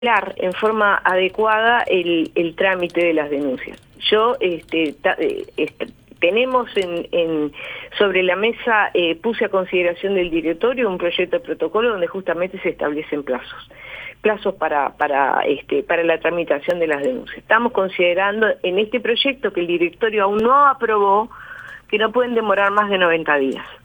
en forma adecuada el trámite de las denuncias. Yo tenemos sobre la mesa, puse a consideración del directorio un proyecto de protocolo donde justamente se establecen plazos para la tramitación de las denuncias. Estamos considerando en este proyecto, que el directorio aún no aprobó, que no pueden demorar más de 90 días.